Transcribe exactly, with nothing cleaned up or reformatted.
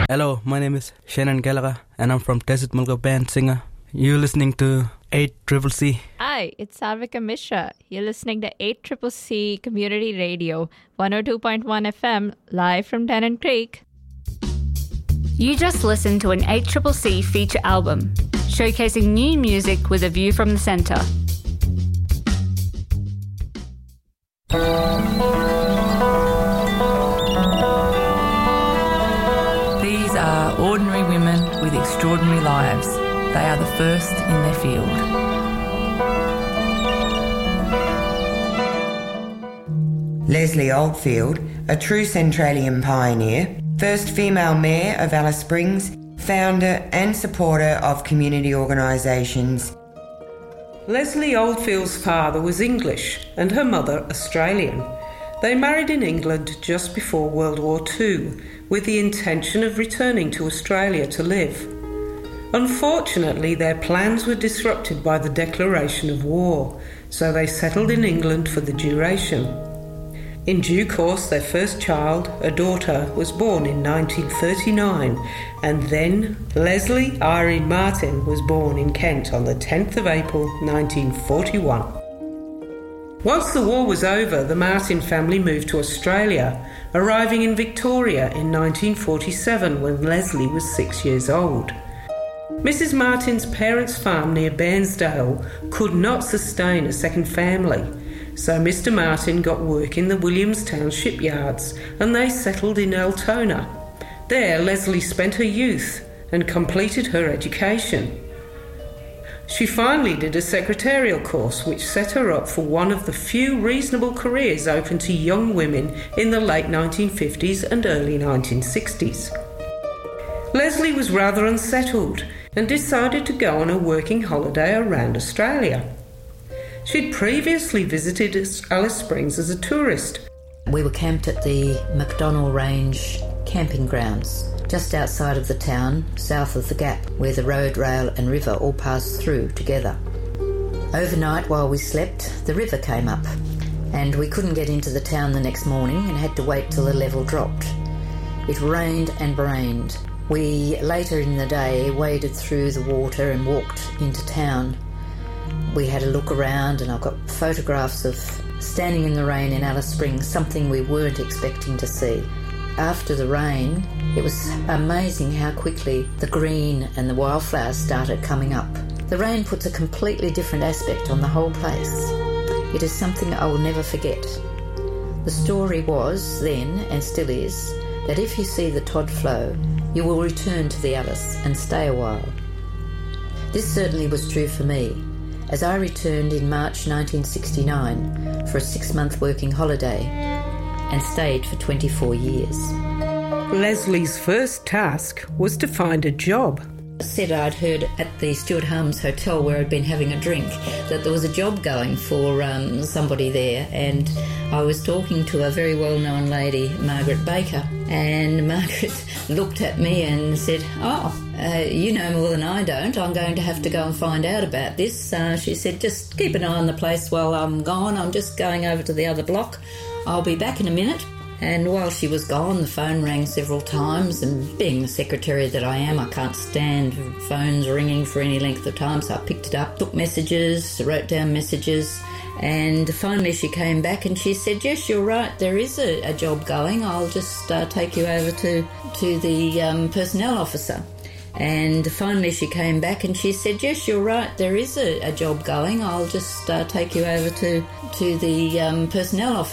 Hello, my name is Shannon Gallagher and I'm from Desert Mulga Band singer. You're listening to eight C C C. Hi, it's Sarvika Mishra. You're listening to eight C C C Community Radio, one oh two point one F M, live from Tennant Creek. You just listened to an eight C C C feature album, showcasing new music with a view from the centre. These are ordinary women with extraordinary lives. They are the first in their field. Leslie Oldfield, a true Centralian pioneer, first female mayor of Alice Springs, founder and supporter of community organisations. Leslie Oldfield's father was English and her mother Australian. They married in England just before World War Two with the intention of returning to Australia to live. Unfortunately, their plans were disrupted by the declaration of war, so they settled in England for the duration. In due course, their first child, a daughter, was born in nineteen thirty-nine, and then Leslie Irene Martin was born in Kent on the tenth of April nineteen forty-one. Once the war was over, the Martin family moved to Australia, arriving in Victoria in nineteen forty-seven when Leslie was six years old. Missus Martin's parents' farm near Bairnsdale could not sustain a second family, so Mister Martin got work in the Williamstown shipyards and they settled in Altona. There, Leslie spent her youth and completed her education. She finally did a secretarial course which set her up for one of the few reasonable careers open to young women in the late nineteen fifties and early nineteen sixties. Leslie was rather unsettled and decided to go on a working holiday around Australia. She'd previously visited Alice Springs as a tourist. We were camped at the McDonnell Range camping grounds, just outside of the town, south of the Gap, where the road, rail and river all pass through together. Overnight, while we slept, the river came up, and we couldn't get into the town the next morning and had to wait till the level dropped. It rained and rained. We, later in the day, waded through the water and walked into town. We had a look around and I've got photographs of standing in the rain in Alice Springs, something we weren't expecting to see. After the rain, it was amazing how quickly the green and the wildflowers started coming up. The rain puts a completely different aspect on the whole place. It is something I will never forget. The story was then, and still is, that if you see the Todd flow, you will return to the Alice and stay a while. This certainly was true for me, as I returned in March nineteen sixty-nine for a six-month working holiday and stayed for twenty-four years. Leslie's first task was to find a job. I said I'd heard at the Stuart Harms Hotel where I'd been having a drink that there was a job going for um, somebody there, and I was talking to a very well-known lady, Margaret Baker, and Margaret looked at me and said, oh, uh, you know more than I don't. I'm going to have to go and find out about this. Uh, she said, just keep an eye on the place while I'm gone. I'm just going over to the other block. I'll be back in a minute. And while she was gone, the phone rang several times, and being the secretary that I am, I can't stand phones ringing for any length of time, so I picked it up, took messages, wrote down messages, and finally she came back and she said, yes, you're right, there is a, a job going. I'll just uh, take you over to, to the um, personnel officer. And finally she came back and she said, yes, you're right, there is a, a job going. I'll just uh, take you over to, to the um, personnel officer.